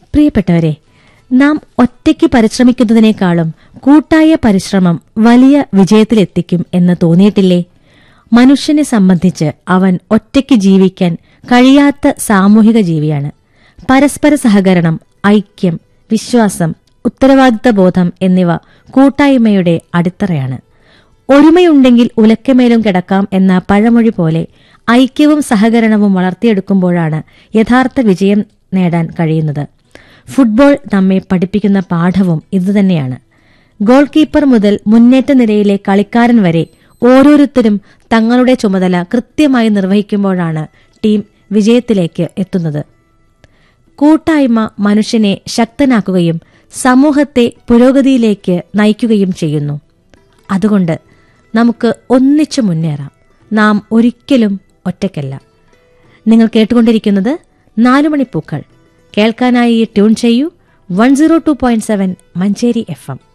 പ്രിയപ്പെട്ടവരെ, നാം ഒറ്റയ്ക്ക് പരിശ്രമിക്കുന്നതിനേക്കാളും കൂട്ടായ പരിശ്രമം വലിയ വിജയത്തിലെത്തിക്കും എന്ന് തോന്നിയിട്ടില്ലേ? മനുഷ്യനെ സംബന്ധിച്ച് അവൻ ഒറ്റയ്ക്ക് ജീവിക്കാൻ കഴിയാത്ത സാമൂഹിക ജീവിയാണ്. പരസ്പര സഹകരണം, ഐക്യം, വിശ്വാസം, ഉത്തരവാദിത്തബോധം എന്നിവ കൂട്ടായ്മയുടെ അടിത്തറയാണ്. ഒരുമയുണ്ടെങ്കിൽ ഉലക്കമേലും കിടക്കാം എന്ന പഴമൊഴി പോലെ ഐക്യവും സഹകരണവും വളർത്തിയെടുക്കുമ്പോഴാണ് യഥാർത്ഥ വിജയം നേടാൻ കഴിയുന്നത്. ഫുട്ബോൾ നമ്മെ പഠിപ്പിക്കുന്ന പാഠവും ഇതുതന്നെയാണ്. ഗോൾ കീപ്പർ മുതൽ മുന്നേറ്റ നിരയിലെ കളിക്കാരൻ വരെ ഓരോരുത്തരും തങ്ങളുടെ ചുമതല കൃത്യമായി നിർവഹിക്കുമ്പോഴാണ് ടീം വിജയത്തിലേക്ക് എത്തുന്നത്. കൂട്ടായ്മ മനുഷ്യനെ ശക്തനാക്കുകയും സമൂഹത്തെ പുരോഗതിയിലേക്ക് നയിക്കുകയും ചെയ്യുന്നു. അതുകൊണ്ട് നമുക്ക് ഒന്നിച്ചു മുന്നേറാം. നാം ഒരിക്കലും ഒറ്റയ്ക്കല്ല. നിങ്ങൾ കേട്ടുകൊണ്ടിരിക്കുന്നത് 4 മണിപ്പൂക്കൾ. കേൾക്കാനായി ട്യൂൺ ചെയ്യൂ 102.7 മഞ്ചേരി FM.